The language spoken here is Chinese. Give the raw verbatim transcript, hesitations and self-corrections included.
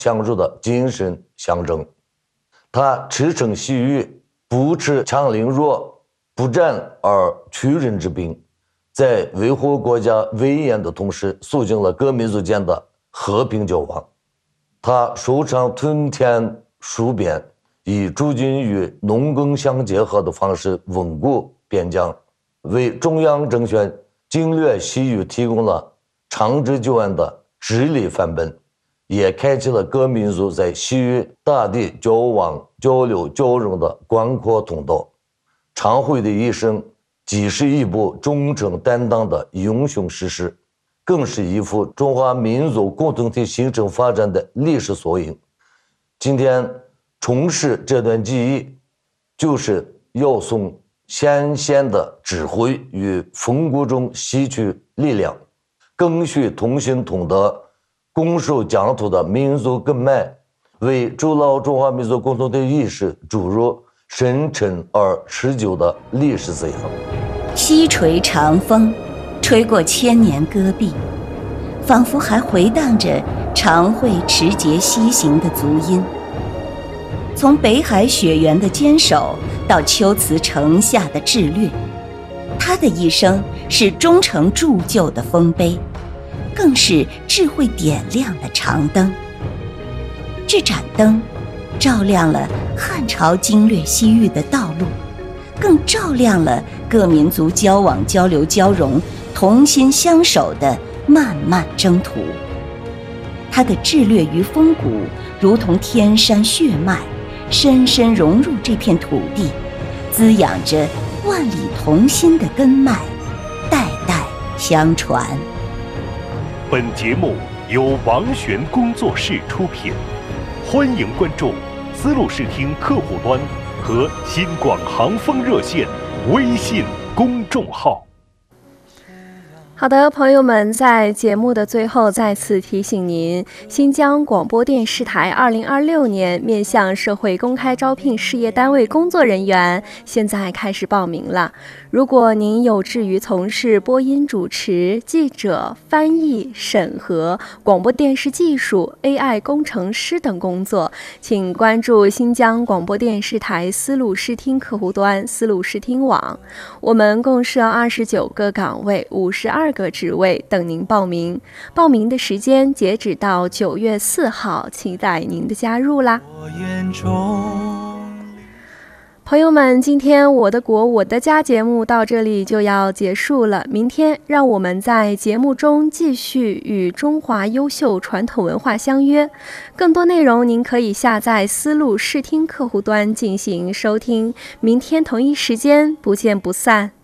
享受的精神象征。他驰骋西域，不持强凌弱，不战而屈人之兵，在维护国家威严的同时，促进了各民族间的和平交往。他收场屯田戍边，以驻军与农耕相结合的方式稳固边疆，为中央政权经略西域提供了长治久安的治理范本，也开启了各民族在西域大地交往、交流、交融的广阔通道。常惠的一生既是一部忠诚担当的英雄史诗，更是一幅中华民族共同体形成发展的历史缩影。今天重拾这段记忆，就是要从先贤的智慧与风骨中吸取力量，更续同心同德，攻守疆土的民族根脉，为筑牢中华民族共同体意识注入深沉而持久的历史滋养。 西垂长风，吹过千年戈壁，仿佛还回荡着长惠持节西行的足音。从北海雪原的坚守到秋瓷城下的智略，他的一生是忠诚铸就的丰碑，更是智慧点亮的长灯。这盏灯照亮了汉朝经略西域的道路，更照亮了各民族交往、交流、交融、同心相守的漫漫征途。他的智略与风骨如同天山血脉，深深融入这片土地，滋养着万里同心的根脉，代代相传。 本节目由王璇工作室出品，欢迎关注丝路视听客户端和新广航风热线微信公众号。 好的，朋友们，在节目的最后再次提醒您，新疆广播电视台二零二六年面向社会公开招聘事业单位工作人员现在开始报名了。如果您有志于从事播音主持、记者、翻译、审核、广播电视技术、A I 工程师等工作，请关注新疆广播电视台丝路视听客户端丝路视听网，我们共设二十九个岗位，五十二个职位等您报名。报名的时间截止到九月四号，期待您的加入啦！朋友们，今天我的国我的家节目到这里就要结束了。明天让我们在节目中继续与中华优秀传统文化相约。更多内容您可以下载丝路视听客户端进行收听。明天同一时间不见不散。